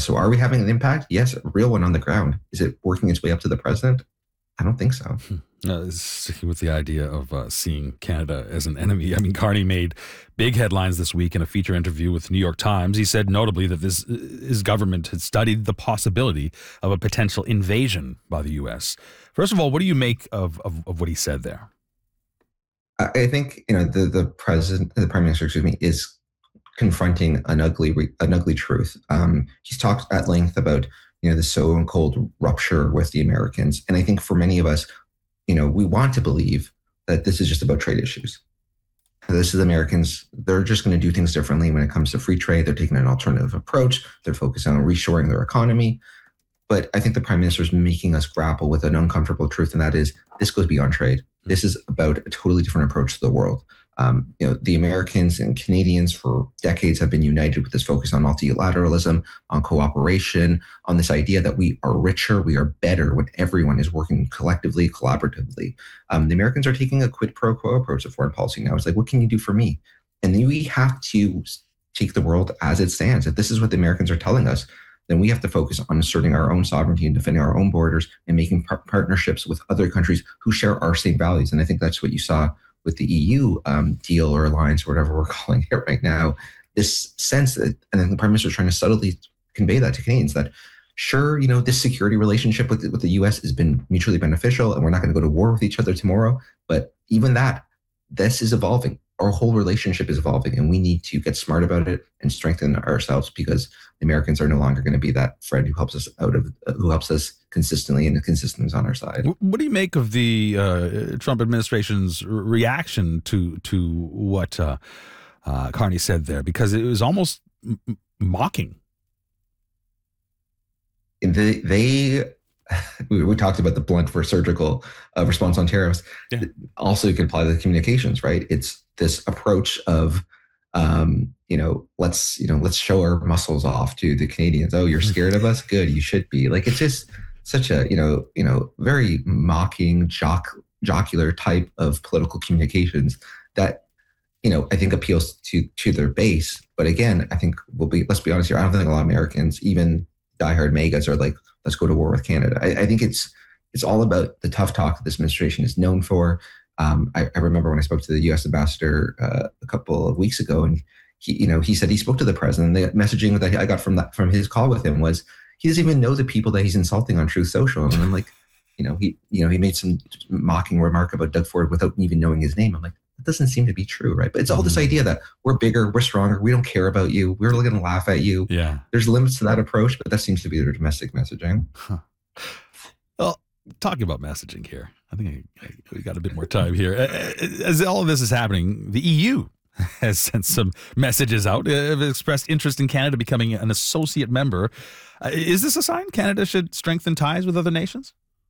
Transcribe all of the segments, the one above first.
So are we having an impact? Yes, a real one on the ground. Is it working its way up to the president? I don't think so. Sticking with the idea of seeing Canada as an enemy, I mean, Carney made big headlines this week in a feature interview with the New York Times. He said notably that his government had studied the possibility of a potential invasion by the U.S. First of all, what do you make of what he said there? I think the prime minister, excuse me, is confronting an ugly truth. He's talked at length about the so-called rupture with the Americans, and I think for many of us, we want to believe that this is just about trade issues. This is Americans. They're just going to do things differently when it comes to free trade. They're taking an alternative approach. They're focused on reshoring their economy. But I think the prime minister is making us grapple with an uncomfortable truth, and that is this goes beyond trade. This is about a totally different approach to the world. The Americans and Canadians for decades have been united with this focus on multilateralism, on cooperation, on this idea that we are richer, we are better when everyone is working collectively, collaboratively. The Americans are taking a quid pro quo approach to foreign policy now. It's like, what can you do for me? And we have to take the world as it stands. If this is what the Americans are telling us, then we have to focus on asserting our own sovereignty and defending our own borders and making partnerships with other countries who share our same values. And I think that's what you saw with the EU deal or alliance, or whatever we're calling it right now, this sense that, and then the prime minister is trying to subtly convey that to Canadians that, sure, this security relationship with the US has been mutually beneficial and we're not going to go to war with each other tomorrow. But even that, this is evolving. Our whole relationship is evolving, and we need to get smart about it and strengthen ourselves, because the Americans are no longer going to be that friend who helps us consistently, and the consistent is on our side. What do you make of the Trump administration's reaction to what Carney said there? Because it was almost mocking. We talked about the blunt versus surgical response on tariffs. Yeah. Also, you can apply the communications, right? It's this approach of, let's show our muscles off to the Canadians. Oh, you're scared of us? Good, you should be. Like, it's just such a, very mocking, jocular type of political communications that, I think appeals to their base. But again, I think let's be honest here. I don't think a lot of Americans, even diehard MAGAs, are like, let's go to war with Canada. I think it's all about the tough talk that this administration is known for. I remember when I spoke to the U.S. ambassador a couple of weeks ago, and he said he spoke to the president. The messaging that I got from his call with him was he doesn't even know the people that he's insulting on Truth Social. And I'm like, he made some mocking remark about Doug Ford without even knowing his name. I'm like, that doesn't seem to be true, right? But it's all this idea that we're bigger, we're stronger, we don't care about you, we're going to laugh at you. Yeah, there's limits to that approach, but that seems to be their domestic messaging. Huh. Well, talking about messaging here, I think we got a bit more time here. As all of this is happening, the EU has sent some messages out, have expressed interest in Canada becoming an associate member. Is this a sign Canada should strengthen ties with other nations?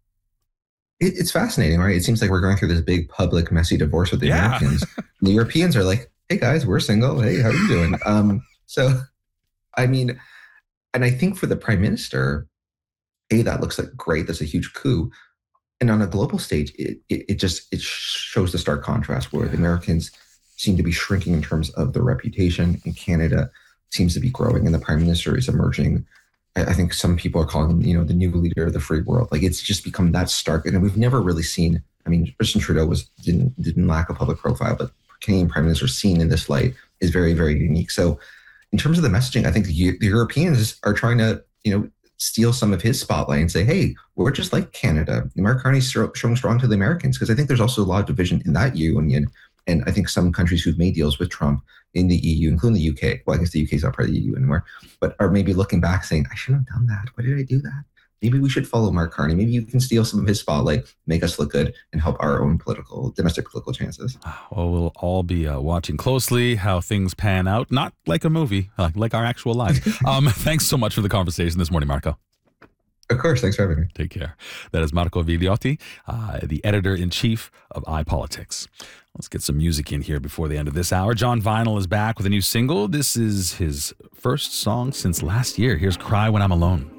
It's fascinating, right? It seems like we're going through this big public messy divorce with the Americans. The Europeans are like, hey guys, we're single. Hey, how are you doing? So, I mean, and I think for the prime minister, that looks like great. That's a huge coup. And on a global stage, it shows the stark contrast where the Americans seem to be shrinking in terms of their reputation, and Canada seems to be growing, and the prime minister is emerging. I think some people are calling him, the new leader of the free world. Like, it's just become that stark, and we've never really seen. I mean, Justin Trudeau didn't lack a public profile, but Canadian prime minister seen in this light is very, very unique. So, in terms of the messaging, I think the Europeans are trying to, steal some of his spotlight and say, hey, we're just like Canada. Mark Carney's showing strong to the Americans, because I think there's also a lot of division in that union. And I think some countries who've made deals with Trump in the EU, including the UK, well, I guess the UK is not part of the EU anymore, but are maybe looking back saying, I shouldn't have done that. Why did I do that? Maybe we should follow Mark Carney. Maybe you can steal some of his spotlight, make us look good, and help our own domestic political chances. Well, we'll all be watching closely how things pan out, not like a movie, like our actual lives. Thanks so much for the conversation this morning, Marco. Of course. Thanks for having me. Take care. That is Marco Vigliotti, the editor-in-chief of iPolitics. Let's get some music in here before the end of this hour. John Vinyl is back with a new single. This is his first song since last year. Here's Cry When I'm Alone.